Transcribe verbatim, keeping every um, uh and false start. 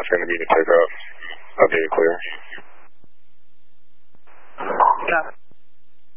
it's going to be to take off. Okay, clear.